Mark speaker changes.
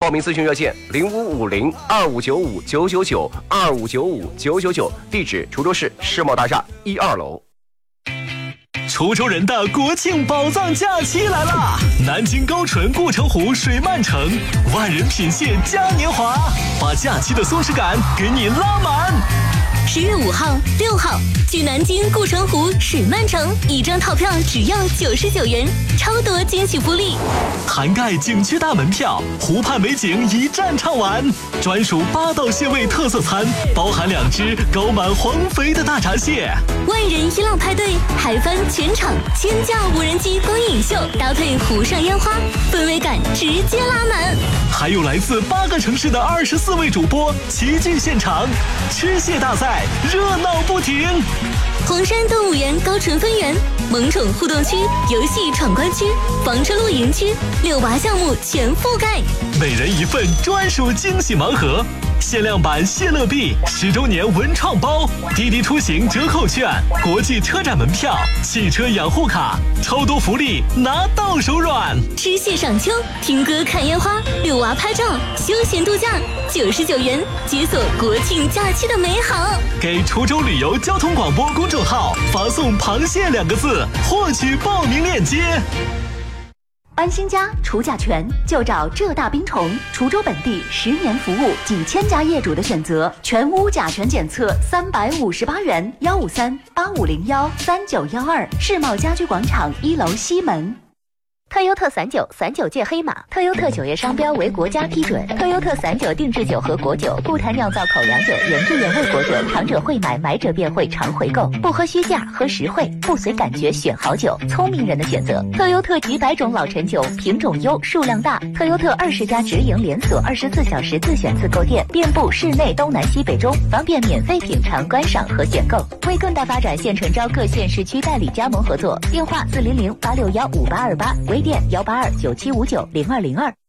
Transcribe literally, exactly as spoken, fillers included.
Speaker 1: 报名咨询热线零五五零二五九五九九九二五九五九九九，地址滁州市世贸大厦一二楼。
Speaker 2: 滁州人的国庆宝藏假期来啦！南京高淳顾城湖水漫城，万人品蟹嘉年华，把假期的松弛感给你拉满。
Speaker 3: 十月五号、六号，去南京顾城湖水漫城，一张套票只要九十九元，超多惊喜福利，
Speaker 2: 涵盖景区大门票、湖畔美景一站畅玩，专属八道蟹味特色餐，包含两只高满黄肥的大闸蟹。
Speaker 3: 万人一浪派对，海帆全场千架无人机光影秀，搭配湖上烟花，氛围感直接拉满。
Speaker 2: 还有来自八个城市的二十四位主播齐聚现场，吃蟹大赛热闹不停。
Speaker 3: 黄山动物园高淳分园、萌宠互动区、游戏闯关区、房车露营区、遛娃项目全覆盖，
Speaker 2: 每人一份专属惊喜盲盒，限量版谢乐币、十周年文创包、滴滴出行折扣券、国际车展门票、汽车养护卡，超多福利拿到手软。
Speaker 3: 吃蟹赏秋，听歌看烟花，遛娃拍照，休闲度假，九十九元解锁国庆假期的美好。
Speaker 2: 给滁州旅游交通广播公众号发送螃蟹两个字，获取报名链接。
Speaker 4: 安心家除甲醛就找浙大冰虫，滁州本地十年服务，几千家业主的选择，全屋甲醛检测三百五十八元，幺五三八五零幺三九幺二，世贸家居广场一楼西门。
Speaker 5: 特优特散酒，散酒界黑马。特优特酒业商标为国家批准。特优特散酒定制酒和果酒，不谈酿造口粮酒，原汁原味果酒，尝者会买，买者便会常回购。不喝虚价，喝实惠，不随感觉选好酒，聪明人的选择。特优特几百种老陈酒，品种优，数量大。特优特二十家直营连锁，二十四小时自选自购店，遍布市内东南西北中，方便免费品尝、观赏和选购。为更大发展，现诚招各县市区代理加盟合作，电话四零零八六幺五八二八。微店幺八二九七五九零二零二。